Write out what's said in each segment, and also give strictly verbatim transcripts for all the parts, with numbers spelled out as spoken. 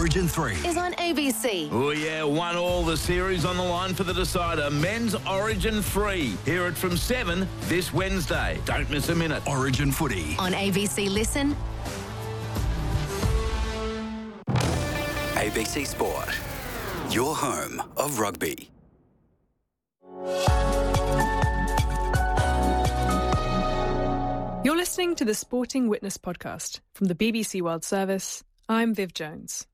Origin three is on A B C. Oh yeah, one all, the series on the line for the decider. Men's Origin three. Hear it from seven this Wednesday. Don't miss a minute. Origin Footy. On A B C Listen. A B C Sport. Your home of rugby. You're listening to the Sporting Witness podcast from the B B C World Service. I'm Viv Jones.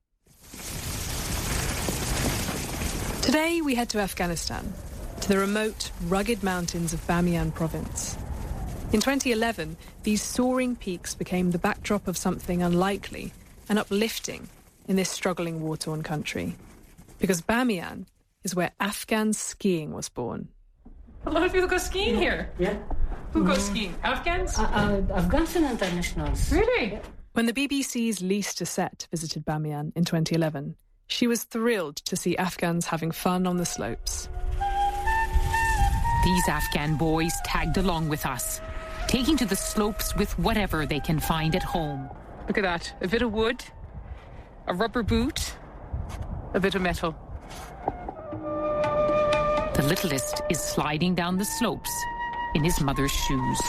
Today we head to Afghanistan, to the remote, rugged mountains of Bamiyan province. In twenty eleven, these soaring peaks became the backdrop of something unlikely and uplifting in this struggling war-torn country. Because Bamiyan is where Afghan skiing was born. A lot of people go skiing yeah. here. Yeah. Who goes skiing? Afghans? Uh, uh, Afghans and internationals. Really? Yeah. When the B B C's Lise Doucette visited Bamiyan in twenty eleven, she was thrilled to see Afghans having fun on the slopes. These Afghan boys tagged along with us, taking to the slopes with whatever they can find at home. Look at that. A bit of wood, a rubber boot, a bit of metal. The littlest is sliding down the slopes in his mother's shoes.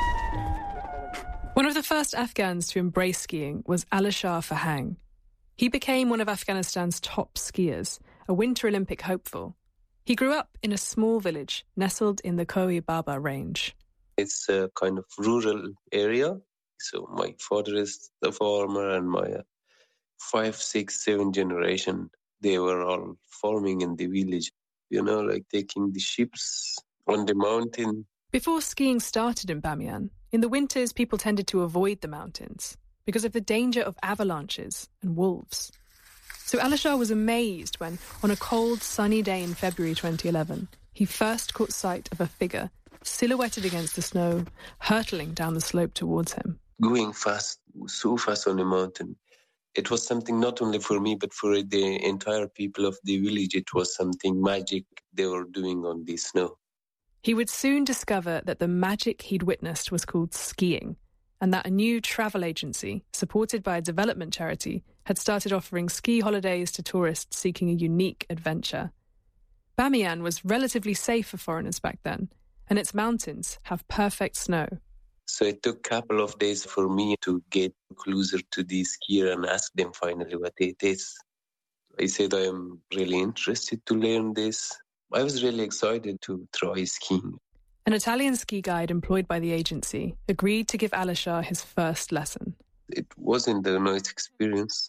One of the first Afghans to embrace skiing was Alisher Farhang. He became one of Afghanistan's top skiers, a Winter Olympic hopeful. He grew up in a small village nestled in the Koi Baba range. It's a kind of rural area. So my father is the farmer and my five, six, seven generation, they were all farming in the village. You know, like taking the ships on the mountain. Before skiing started in Bamiyan, in the winters people tended to avoid the mountains because of the danger of avalanches and wolves. So Alisher was amazed when, on a cold, sunny day in February twenty eleven, he first caught sight of a figure silhouetted against the snow, hurtling down the slope towards him. Going fast, so fast on the mountain. It was something not only for me, but for the entire people of the village. It was something magic they were doing on the snow. He would soon discover that the magic he'd witnessed was called skiing, and that a new travel agency, supported by a development charity, had started offering ski holidays to tourists seeking a unique adventure. Bamiyan was relatively safe for foreigners back then, and its mountains have perfect snow. So it took a couple of days for me to get closer to the skier and ask them finally what it is. I said I am really interested to learn this. I was really excited to try skiing. An Italian ski guide employed by the agency agreed to give Alisher his first lesson. It wasn't a nice experience.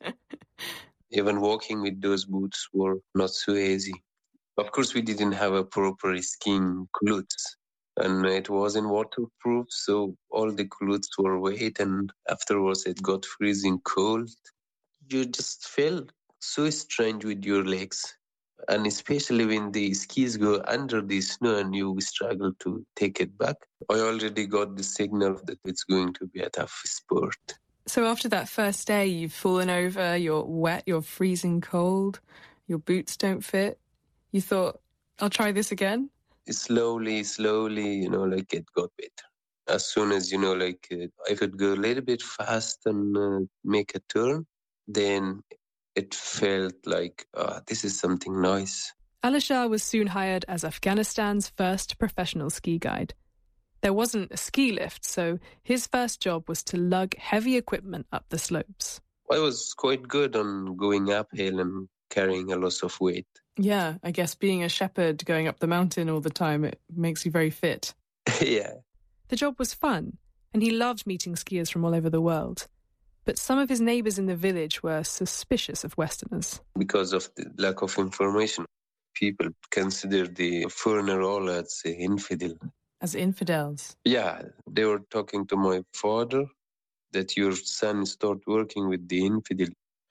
Even walking with those boots were not so easy. Of course, we didn't have a proper skiing clothes. And it wasn't waterproof, so all the clothes were wet, and afterwards it got freezing cold. You just felt so strange with your legs. And especially when the skis go under the snow and you struggle to take it back. I already got the signal that it's going to be a tough sport. So after that first day, you've fallen over, you're wet, you're freezing cold, your boots don't fit. You thought, I'll try this again? Slowly, slowly, you know, like it got better. As soon as, you know, like uh, I could go a little bit fast and uh, make a turn, then it felt like, oh, this is something nice. Alisher was soon hired as Afghanistan's first professional ski guide. There wasn't a ski lift, so his first job was to lug heavy equipment up the slopes. I was quite good on going uphill and carrying a lot of weight. Yeah, I guess being a shepherd going up the mountain all the time, it makes you very fit. Yeah. The job was fun, and he loved meeting skiers from all over the world. But some of his neighbours in the village were suspicious of Westerners. Because of the lack of information, people consider the foreigner all as infidel. As infidels? Yeah, they were talking to my father that your son start working with the infidel,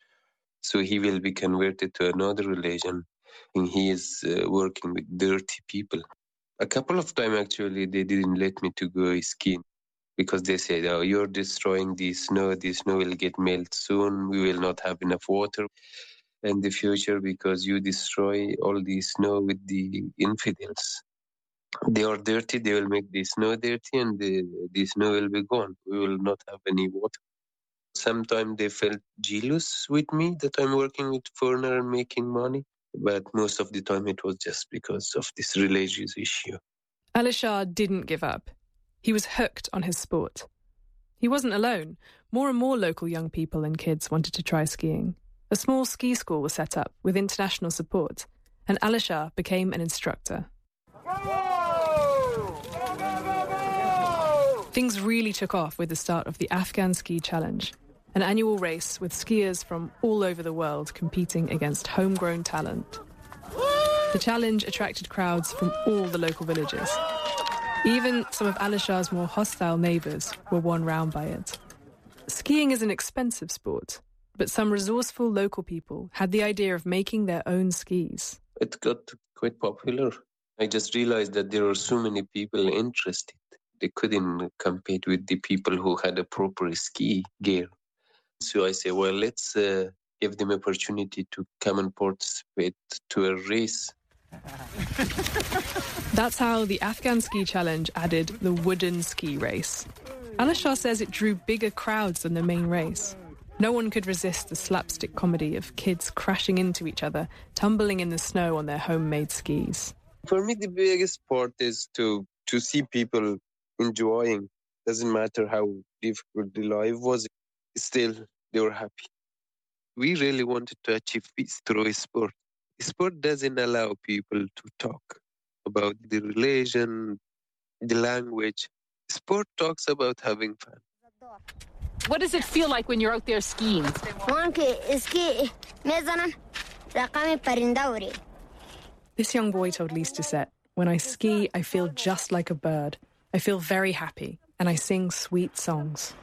so he will be converted to another religion, and he is uh, working with dirty people. A couple of times, actually, they didn't let me to go skiing. Because they said, oh, you're destroying the snow, the snow will get melt soon, we will not have enough water in the future because you destroy all the snow with the infidels. They are dirty, they will make the snow dirty and the, the snow will be gone. We will not have any water. Sometimes they felt jealous with me that I'm working with foreigner and making money. But most of the time it was just because of this religious issue. Alisher didn't give up. He was hooked on his sport. He wasn't alone. More and more local young people and kids wanted to try skiing. A small ski school was set up with international support, and Alisher became an instructor. Things really took off with the start of the Afghan Ski Challenge, an annual race with skiers from all over the world competing against homegrown talent. The challenge attracted crowds from all the local villages. Even some of Alisher's more hostile neighbours were won round by it. Skiing is an expensive sport, but some resourceful local people had the idea of making their own skis. It got quite popular. I just realized that there were so many people interested. They couldn't compete with the people who had a proper ski gear. So I say, well, let's uh, give them opportunity to come and participate to a race. That's how the Afghan Ski Challenge added the wooden ski race. Alisher says it drew bigger crowds than the main race. No one could resist the slapstick comedy of kids crashing into each other, tumbling in the snow on their homemade skis. For me, the biggest part is to, to see people enjoying. Doesn't matter how difficult the life was, still they were happy. We really wanted to achieve peace through sport. Sport doesn't allow people to talk about the religion, the language. Sport talks about having fun. What does it feel like when you're out there skiing? This young boy told Lise Doucette, "When I ski, I feel just like a bird. I feel very happy, and I sing sweet songs."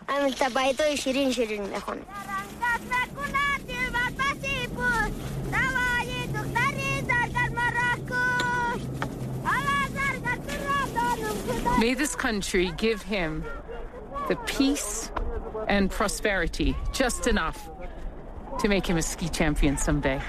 May this country give him the peace and prosperity, just enough to make him a ski champion someday.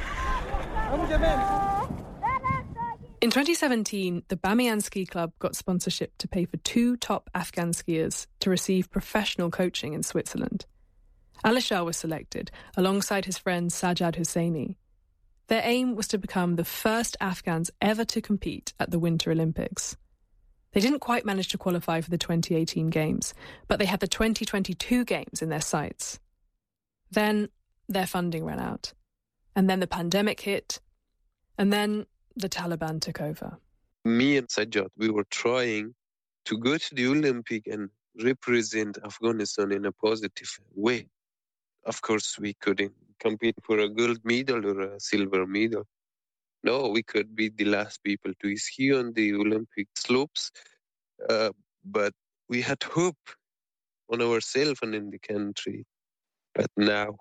In twenty seventeen, the Bamiyan Ski Club got sponsorship to pay for two top Afghan skiers to receive professional coaching in Switzerland. Alisher was selected, alongside his friend Sajjad Husseini. Their aim was to become the first Afghans ever to compete at the Winter Olympics. They didn't quite manage to qualify for the twenty eighteen Games, but they had the twenty twenty-two Games in their sights. Then their funding ran out. And then the pandemic hit. And then the Taliban took over. Me and Sajjad, we were trying to go to the Olympic and represent Afghanistan in a positive way. Of course, we couldn't compete for a gold medal or a silver medal. No, we could be the last people to ski on the Olympic slopes, uh, but we had hope on ourselves and in the country. But now,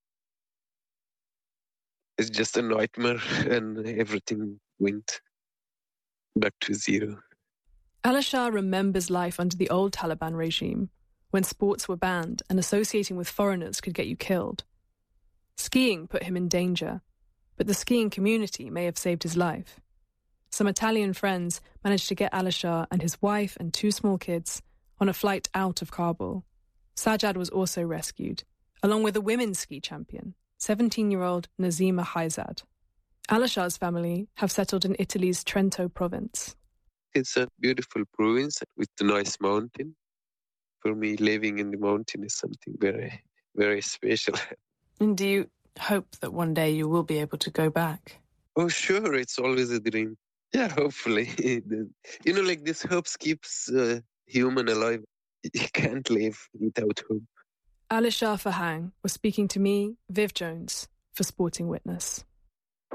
it's just a nightmare and everything went back to zero. Alisher remembers life under the old Taliban regime, when sports were banned and associating with foreigners could get you killed. Skiing put him in danger, but the skiing community may have saved his life. Some Italian friends managed to get Alisher and his wife and two small kids on a flight out of Kabul. Sajjad was also rescued, along with a women's ski champion, seventeen-year-old Nazima Haizad. Alisher's family have settled in Italy's Trento province. It's a beautiful province with a nice mountain. For me, living in the mountain is something very, very special. And do you hope that one day you will be able to go back? Oh, sure. It's always a dream. Yeah, hopefully. You know, like this hope keeps uh, human alive. You can't live without hope. Alisher Farhang was speaking to me, Viv Jones, for Sporting Witness.